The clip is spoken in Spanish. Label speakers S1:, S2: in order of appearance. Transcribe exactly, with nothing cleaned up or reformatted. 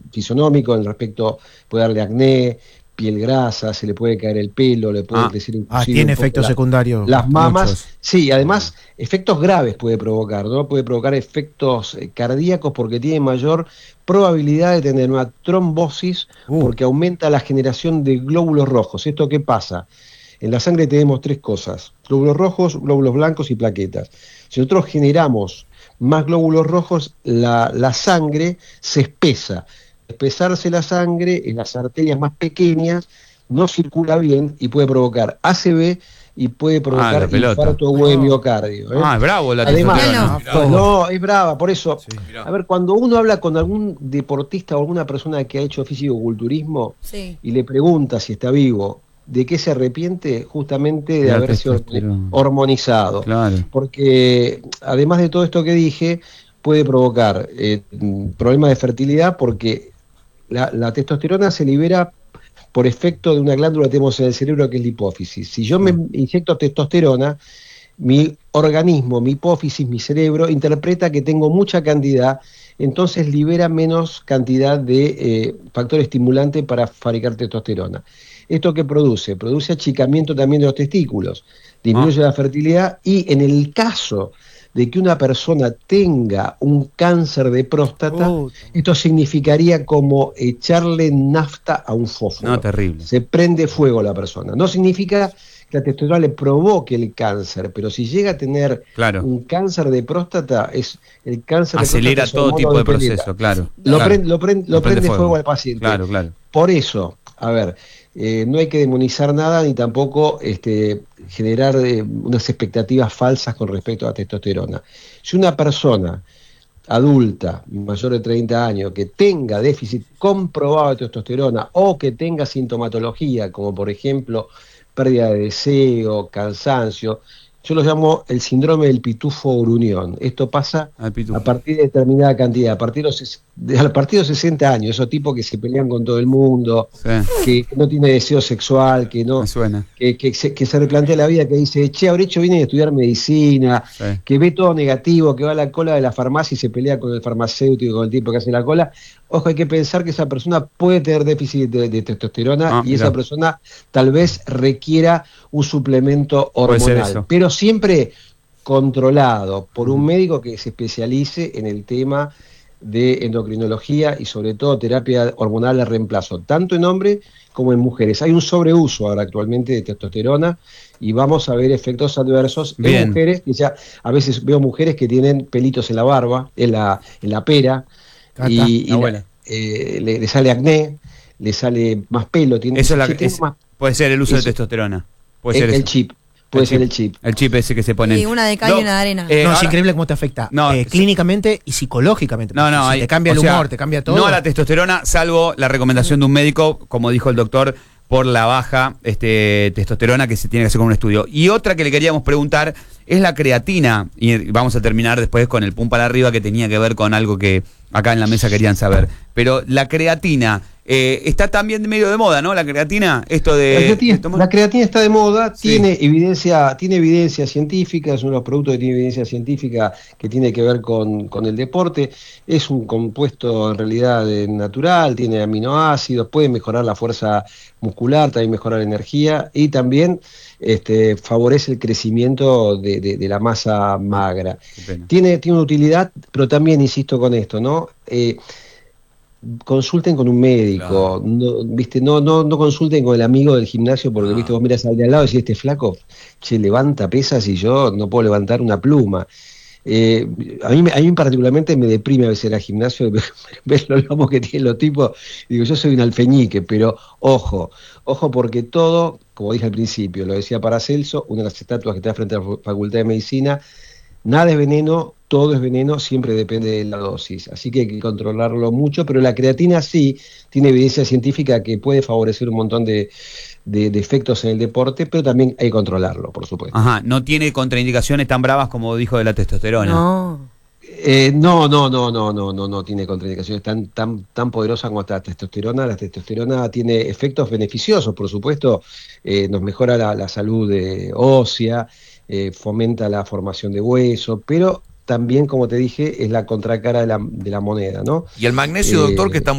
S1: fisonómico, en respecto, puede darle acné, piel grasa, se le puede caer el pelo, le puede
S2: Ah,
S1: crecer
S3: ah, tiene efectos
S1: la,
S3: secundarios.
S1: las mamas.
S3: Muchos.
S1: Sí, además, efectos graves puede provocar, ¿no? Puede provocar efectos eh, cardíacos porque tiene mayor probabilidad de tener una trombosis
S3: Uh.
S1: porque aumenta la generación de glóbulos rojos. ¿Esto qué pasa? En la sangre tenemos tres cosas: glóbulos rojos, glóbulos blancos y plaquetas. Si nosotros generamos más glóbulos rojos, la, la sangre se espesa. Espesarse la sangre en las arterias más pequeñas no circula bien y puede provocar A C V y puede provocar
S2: Ah,
S1: infarto agudo de miocardio. ¿eh?
S2: Ah, es bravo la
S1: Además,
S2: testosterona.
S1: no, no, es brava, por eso.
S3: Sí.
S1: A ver, cuando uno habla con algún deportista o alguna persona que ha hecho fisicoculturismo
S4: Sí.
S1: y le pregunta si está vivo, ¿de qué se arrepiente? Justamente de
S2: La
S1: haberse
S2: testosterona.
S1: hormonizado.
S2: Claro.
S1: Porque además de todo esto que dije, puede provocar eh, problemas de fertilidad porque la, la testosterona se libera por efecto de una glándula que tenemos en el cerebro que es la hipófisis. Si yo me inyecto testosterona, mi organismo, mi hipófisis, mi cerebro interpreta que tengo mucha cantidad, entonces libera menos cantidad de eh, factor estimulante para fabricar testosterona. ¿Esto qué produce? Produce achicamiento también de los testículos, disminuye ah. la fertilidad y en el caso de que una persona tenga un cáncer de próstata, oh. esto significaría como echarle nafta a un fósforo.
S2: No, terrible.
S1: Se prende fuego a la persona. No significa que la testosterona le provoque el cáncer, pero si llega a tener
S2: claro.
S1: un cáncer de próstata, es el cáncer
S2: acelera
S1: de próstata
S2: todo tipo de proceso, claro.
S1: Lo,
S2: claro.
S1: Prende, lo, prende, lo, lo prende, prende fuego. fuego al paciente.
S2: Claro, claro.
S1: Por eso, a ver, eh, no hay que demonizar nada ni tampoco este, generar eh, unas expectativas falsas con respecto a la testosterona. Si una persona adulta, mayor de treinta años, que tenga déficit comprobado de testosterona o que tenga sintomatología, como por ejemplo pérdida de deseo, cansancio, yo lo llamo el síndrome del pitufo gruñón. Esto pasa a partir de determinada cantidad, a partir de los, de, a partir de los sesenta años, esos tipos que se pelean con todo el mundo, sí. que, que no tiene deseo sexual, que no que, que, se, que se replantea la vida, que dice, che, Aurecho viene a estudiar medicina, sí. que ve todo negativo, que va a la cola de la farmacia y se pelea con el farmacéutico, con el tipo que hace la cola. Ojo, hay que pensar que esa persona puede tener déficit de, de testosterona ah, y mira. esa persona tal vez requiera un suplemento hormonal, pero siempre controlado por un médico que se especialice en el tema de endocrinología y sobre todo terapia hormonal de reemplazo, tanto en hombres como en mujeres. Hay un sobreuso ahora actualmente de testosterona y vamos a ver efectos adversos Bien. en mujeres, que ya a veces veo mujeres que tienen pelitos en la barba, en la, en la pera, Cata, y, y la, eh, le, le sale acné, le sale más pelo. Tiene,
S2: Eso es la, es, más, puede ser el uso eso, de testosterona. Puede
S1: el,
S2: ser
S1: el chip. Puede el ser chip, el chip.
S2: El chip ese que se pone.
S4: Sí, una de cal y una de arena.
S3: Eh, no, ahora, es increíble cómo te afecta no, eh, clínicamente y psicológicamente.
S2: No, no,
S3: si
S2: hay,
S3: te cambia el humor, sea, te cambia todo.
S2: No a la testosterona, salvo la recomendación de un médico, como dijo el doctor, por la baja este, testosterona que se tiene que hacer con un estudio. Y otra que le queríamos preguntar es la creatina. Y vamos a terminar después con el pum para arriba, que tenía que ver con algo que acá en la mesa querían saber. Pero la creatina eh, está también medio de moda, ¿no? La creatina, esto de...
S1: La creatina,
S2: de tomar...
S1: la creatina está de moda, sí. tiene evidencia, tiene evidencia científica, es uno de los productos que tiene evidencia científica que tiene que ver con, con el deporte. Es un compuesto en realidad natural, tiene aminoácidos, puede mejorar la fuerza muscular, también mejorar la energía y también este, favorece el crecimiento de, de, de la masa magra. Tiene, tiene una utilidad, pero también insisto con esto, ¿no? Eh, consulten con un médico, claro. no, viste, no, no, no consulten con el amigo del gimnasio porque ah. viste, vos miras al de al lado y decís, este flaco, che, levanta pesas y yo no puedo levantar una pluma. Eh, a, mí, a mí particularmente me deprime a veces ir al gimnasio ver los lomos que tienen los tipos, y digo, yo soy un alfeñique, pero ojo, ojo porque todo, como dije al principio, lo decía Paracelso, una de las estatuas que está frente a la Facultad de Medicina, nada es veneno, todo es veneno, siempre depende de la dosis, así que hay que controlarlo mucho, pero la creatina sí tiene evidencia científica que puede favorecer un montón de, de, de efectos en el deporte, pero también hay que controlarlo, por supuesto.
S2: Ajá, no tiene contraindicaciones tan bravas como dijo de la testosterona.
S4: No.
S1: Eh, no, no, no, no, no, no, no tiene contraindicaciones tan, tan, tan poderosas como la testosterona. La testosterona tiene efectos beneficiosos, por supuesto, eh, nos mejora la, la salud de ósea, eh, fomenta la formación de hueso, pero también, como te dije, es la contracara de la, de la moneda, ¿no?
S5: Y el magnesio,
S1: eh,
S5: doctor, que está